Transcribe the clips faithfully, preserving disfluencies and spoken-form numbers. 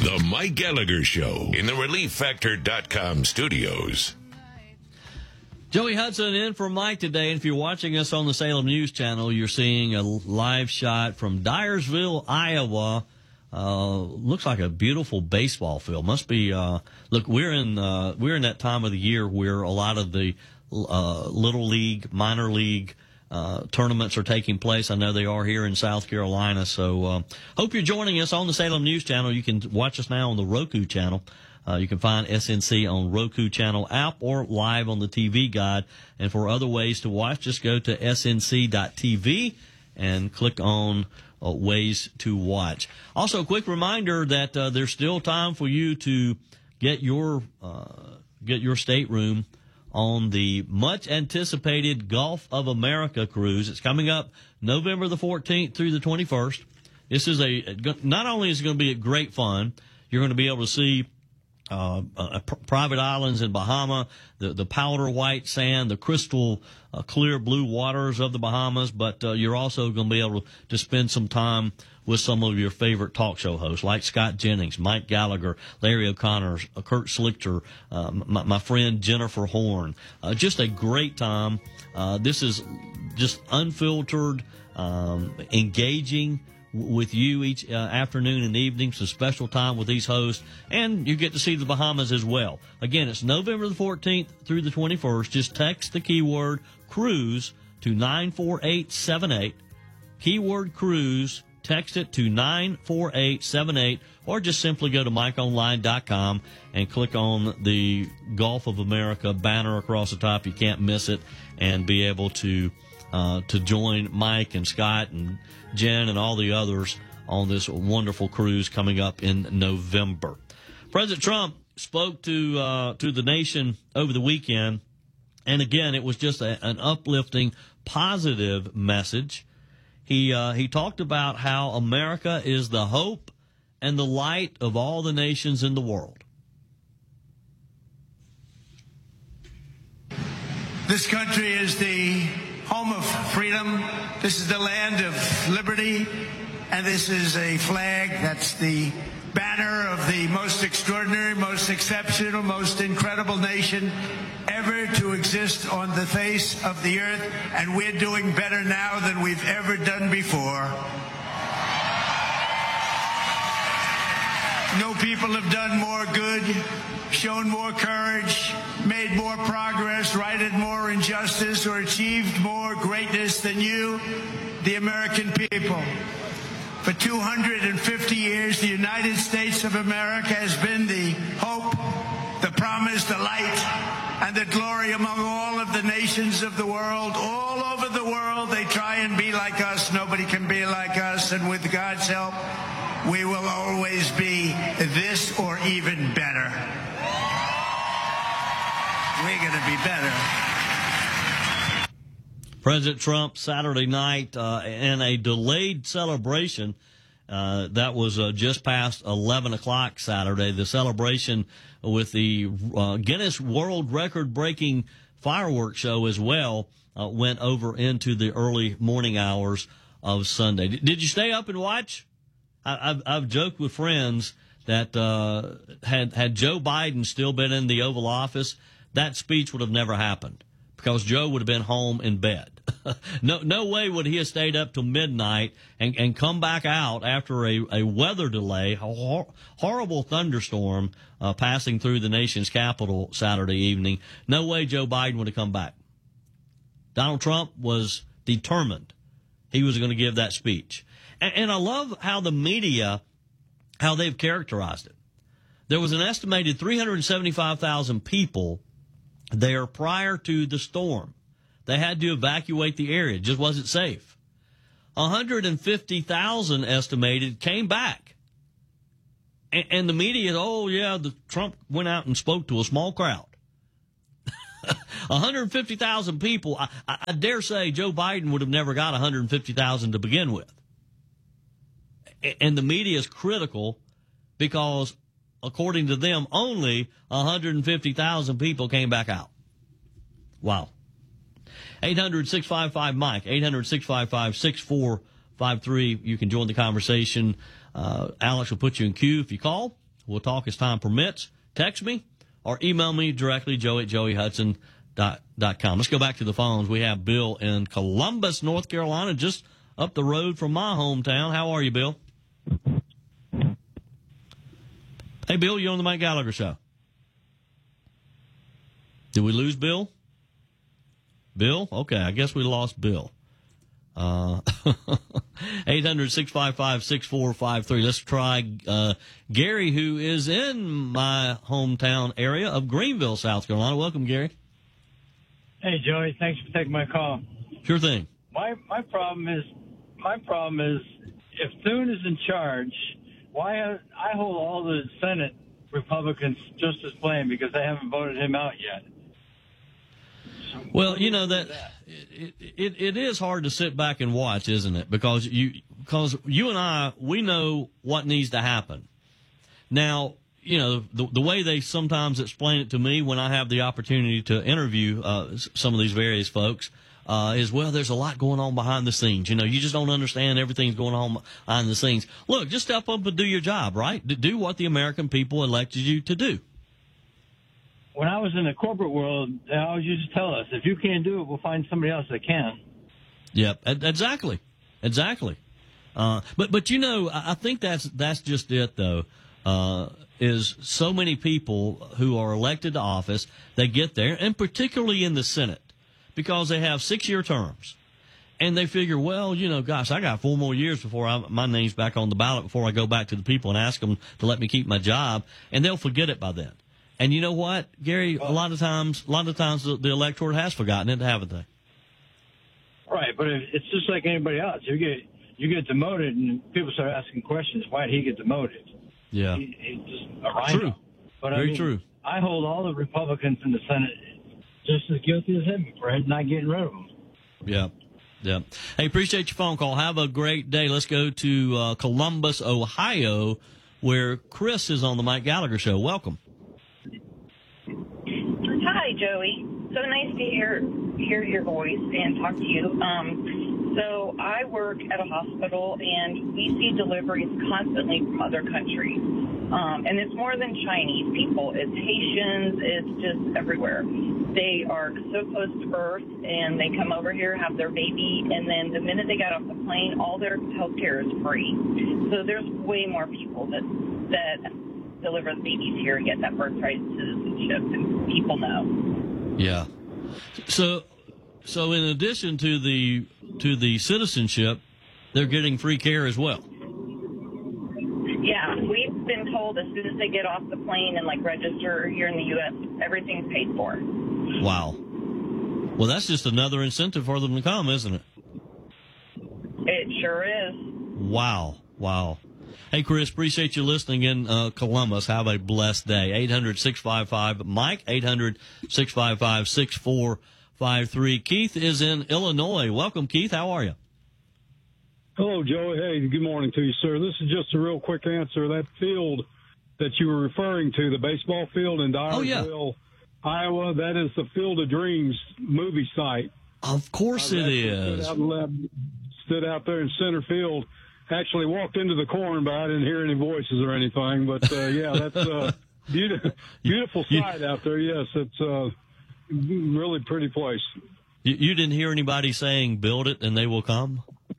The Mike Gallagher Show in the relief factor dot com studios. Joey Hudson in for Mike today. And if you're watching us on the Salem News Channel, you're seeing a live shot from Dyersville, Iowa. Uh, looks like a beautiful baseball field. Must be, uh, look, we're in, uh, we're in that time of the year where a lot of the, uh, little league, minor league, uh, tournaments are taking place. I know they are here in South Carolina. So, uh, hope you're joining us on the Salem News Channel. You can watch us now on the Roku channel. Uh, you can find S N C on Roku channel app or live on the T V guide. And for other ways to watch, just go to S N C dot T V and click on Uh, ways to watch. Also, a quick reminder that uh, there's still time for you to get your uh, get your stateroom on the much anticipated Gulf of America cruise. It's coming up November the fourteenth through the twenty-first. This is a not only is it going to be a great fun, you're going to be able to see Uh, uh, private islands in Bahama, the, the powder white sand, the crystal uh, clear blue waters of the Bahamas, but uh, you're also going to be able to spend some time with some of your favorite talk show hosts like Scott Jennings, Mike Gallagher, Larry O'Connor, uh, Kurt Schlichter, uh, my, my friend Jennifer Horn. Uh, just a great time. Uh, this is just unfiltered, um, engaging with you each uh, afternoon and evening, some special time with these hosts, and you get to see the Bahamas as well. Again, it's November the fourteenth through the twenty-first. Just text the keyword cruise to nine four eight seven eight. Keyword cruise, text it to nine four eight seven eight, or just simply go to mike online dot com and click on the Gulf of America banner across the top. You can't miss it, and be able to Uh, to join Mike and Scott and Jen and all the others on this wonderful cruise coming up in November. President Trump spoke to uh, to the nation over the weekend, and again, it was just a, an uplifting, positive message. He uh, he talked about how America is the hope and the light of all the nations in the world. This country is the home of freedom. This is the land of liberty. And this is a flag that's the banner of the most extraordinary, most exceptional, most incredible nation ever to exist on the face of the earth. And we're doing better now than we've ever done before. No people have done more good, shown more courage, made more progress, righted more injustice, or achieved more greatness than you, the American people. For two hundred fifty years, the United States of America has been the hope, the promise, the light, and the glory among all of the nations of the world. All over the world, they try and be like us. Nobody can be like us, and with God's help, we will always be this or even better. We're going to be better. President Trump Saturday night uh, in a delayed celebration uh, that was uh, just past eleven o'clock Saturday. The celebration with the uh, Guinness World Record breaking fireworks show as well uh, went over into the early morning hours of Sunday. D- did you stay up and watch? I- I've, I've joked with friends that uh, had had Joe Biden still been in the Oval Office, that speech would have never happened because Joe would have been home in bed. no no way would he have stayed up till midnight and, and come back out after a, a weather delay, a hor- horrible thunderstorm uh, passing through the nation's capital Saturday evening. No way Joe Biden would have come back. Donald Trump was determined he was going to give that speech. And, and I love how the media, how they've characterized it. There was an estimated three hundred seventy-five thousand people there prior to the storm. They had to evacuate the area. It just wasn't safe. one hundred fifty thousand estimated came back. And, and the media, oh, yeah, the Trump went out and spoke to a small crowd. one hundred fifty thousand people. I, I dare say Joe Biden would have never got one hundred fifty thousand to begin with. And the media is critical because, according to them, only one hundred fifty thousand people came back out. Wow. eight hundred, six five five, Mike, eight hundred, six five five, six four five three. You can join the conversation. Uh, Alex will put you in queue if you call. We'll talk as time permits. Text me or email me directly, joey at joey hudson dot com. Let's go back to the phones. We have Bill in Columbus, North Carolina, just up the road from my hometown. How are you, Bill? Hey, Bill, you're on the Mike Gallagher Show. Did we lose Bill? Bill? Okay, I guess we lost Bill. Uh, eight hundred, six five five, six four five three. Let's try uh, Gary, who is in my hometown area of Greenville, South Carolina. Welcome, Gary. Hey, Joey. Thanks for taking my call. Sure thing. My my problem is my problem is if Thune is in charge, why I hold all the Senate Republicans just as blame because they haven't voted him out yet. So well, you know that it, it it is hard to sit back and watch, isn't it? Because you because you and I we know what needs to happen. Now, you know the the way they sometimes explain it to me when I have the opportunity to interview uh, some of these various folks. Uh, is, well, there's a lot going on behind the scenes. You know, you just don't understand everything's going on behind the scenes. Look, just step up and do your job, right? Do what the American people elected you to do. When I was in the corporate world, they always used to tell us, if you can't do it, we'll find somebody else that can. Yep, exactly. Exactly. Uh, but, but you know, I think that's, that's just it, though, uh, is so many people who are elected to office, they get there, and particularly in the Senate, because they have six-year terms. And they figure, well, you know, gosh, I got four more years before I, my name's back on the ballot before I go back to the people and ask them to let me keep my job, and they'll forget it by then. And you know what, Gary, a lot of times, a lot of times the, the electorate has forgotten it, haven't they? Right, but it's just like anybody else. You get you get demoted, and people start asking questions. Why did he get demoted? Yeah, he, he's just a rhino. True, but very I mean, true. I hold all the Republicans in the Senate just as guilty as him for not getting rid of them. Yeah, yeah. Hey, appreciate your phone call. Have a great day. Let's go to uh, Columbus, Ohio, where Chris is on the Mike Gallagher Show. Welcome. Hi, Joey. So nice to hear hear your voice and talk to you. Um, so I work at a hospital, and we see deliveries constantly from other countries. Um, and it's more than Chinese people. It's Haitians. It's just everywhere. They are so close to birth, and they come over here, have their baby, and then the minute they got off the plane, all their health care is free. So there's way more people that that deliver the babies here and get that birthright citizenship, and people know. Yeah. So, so in addition to the to the citizenship, they're getting free care as well. Yeah, we've been told as soon as they get off the plane and like register here in the U S, everything's paid for. Wow. Well, that's just another incentive for them to come, isn't it? It sure is. Wow. Wow. Hey, Chris, appreciate you listening in uh, Columbus. Have a blessed day. eight hundred, six five five, Mike, eight hundred, six five five, six four five three. Keith is in Illinois. Welcome, Keith. How are you? Hello, Joey. Hey, good morning to you, sir. This is just a real quick answer. That field that you were referring to, the baseball field in Dyersville, oh, yeah. Iowa, that is the Field of Dreams movie site. Of course it is. Stood out, stood out there in center field. Actually walked into the corn, but I didn't hear any voices or anything. But, uh, yeah, that's a beautiful, beautiful sight out there. Yes, it's a really pretty place. You, you didn't hear anybody saying, build it and they will come?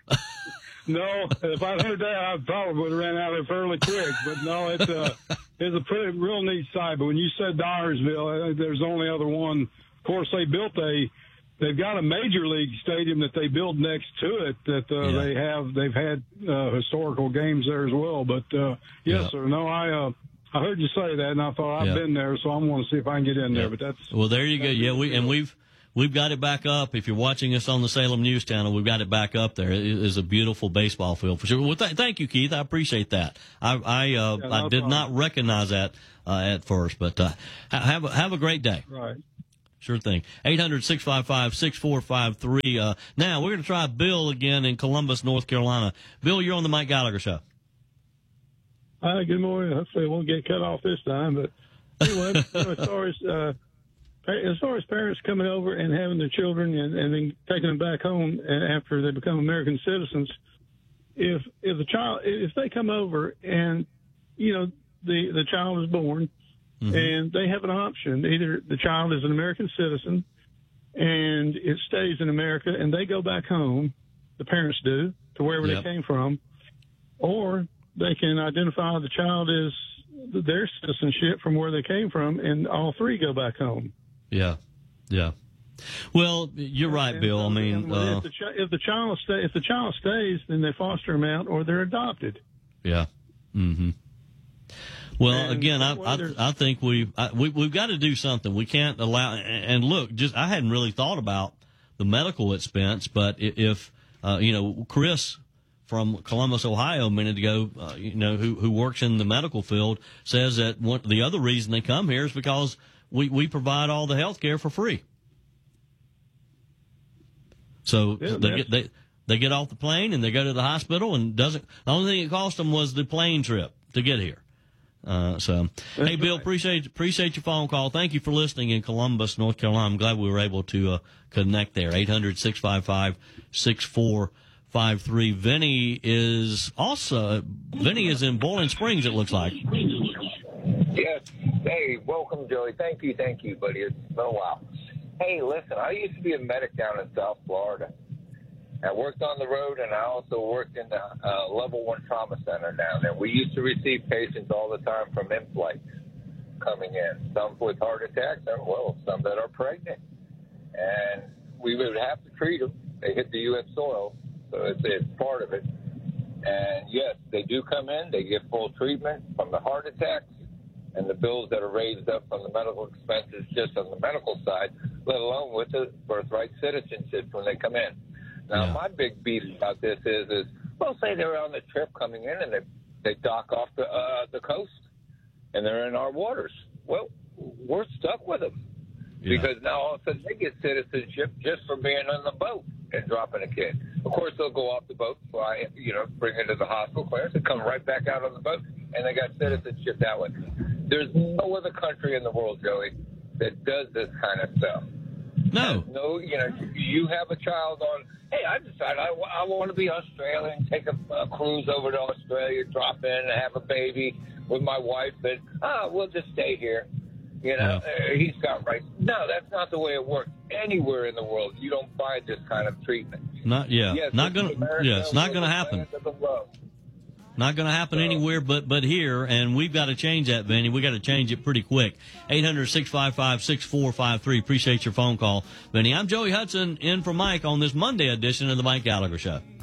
No, if I'd heard that, I probably would have ran out of there fairly quick. But no, it's a, it's a pretty, real neat site. But when you said Dyersville, there's only other one. Of course, they built a, they've got a major league stadium that they built next to it that uh, yeah. they have, they've had uh, historical games there as well. But, uh, yes, yeah. sir. No, I, uh, I heard you say that, and I thought I've yeah. been there, so I'm going to see if I can get in yeah. there. But that's well, there you go. Yeah, we and we've we've got it back up. If you're watching us on the Salem News Channel, we've got it back up there. It is a beautiful baseball field for sure. Well, th- thank you, Keith. I appreciate that. I I, uh, yeah, I did problem. not recognize that uh, at first, but uh, have a, have a great day. Right. Sure thing. eight hundred, six five five, six four five three. Uh, now we're going to try Bill again in Columbus, North Carolina. Bill, you're on the Mike Gallagher Show. Hi, good morning. Hopefully, it won't get cut off this time. But anyway, as far as uh, as far as parents coming over and having their children and, and then taking them back home after they become American citizens, if if the child if they come over and you know the, the child is born, mm-hmm. and they have an option. Either the child is an American citizen and it stays in America and they go back home, the parents do, to wherever yep. they came from, or they can identify the child as their citizenship from where they came from, and all three go back home. Yeah, yeah. Well, you're right, and, Bill. I mean, uh, if, the ch- if the child stay, if the child stays, then they foster them out or they're adopted. Yeah. Mm-hmm. Well, and again, I, I I think we I, we we've got to do something. We can't allow. And look, just I hadn't really thought about the medical expense, but if uh, you know, Chris from Columbus, Ohio, a minute ago, uh, you know, who who works in the medical field, says that one, the other reason they come here is because we we provide all the health care for free. So yeah, they get they they get off the plane and they go to the hospital, and doesn't the only thing it cost them was the plane trip to get here. Uh, so, That's hey, Bill, right. appreciate appreciate your phone call. Thank you for listening in Columbus, North Carolina. I'm glad we were able to uh, connect there. eight hundred, six five five, six four five three. Vinny is also Vinny is in Boiling Springs. It looks like. Yes. Hey, welcome, Joey. Thank you, thank you, buddy. It's been a while. Hey, listen, I used to be a medic down in South Florida. I worked on the road, and I also worked in the uh, level one trauma center down there. We used to receive patients all the time from in-flights coming in, some with heart attacks, and, well, some that are pregnant. And we would have to treat them. They hit the U S soil, so it's, it's part of it. And, yes, they do come in. They get full treatment from the heart attacks and the bills that are raised up from the medical expenses just on the medical side, let alone with the birthright citizenship when they come in. Now, yeah. my big beef about this is, is well, say they're on the trip coming in and they they dock off the uh, the coast and they're in our waters. Well, we're stuck with them yeah. because now all of a sudden they get citizenship just for being on the boat and dropping a kid. Of course, they'll go off the boat, fly, you know, bring it to the hospital clearance, and come right back out on the boat, and they got citizenship that way. There's no other country in the world, Joey, that does this kind of stuff. No. No, you know, you have a child on, hey, I decided I, I want to be Australian, take a, a cruise over to Australia, drop in and have a baby with my wife, and, ah, we'll just stay here. You know, yeah. uh, he's got rights. No, that's not the way it works. Anywhere in the world, you don't find this kind of treatment. Not, yeah, yes, not gonna, yeah, it's not gonna happen. Not going to happen so. anywhere but, but here, and we've got to change that, Vinny. We've got to change it pretty quick. eight hundred, six five five, six four five three. Appreciate your phone call, Vinny. I'm Joey Hudson, in for Mike on this Monday edition of the Mike Gallagher Show.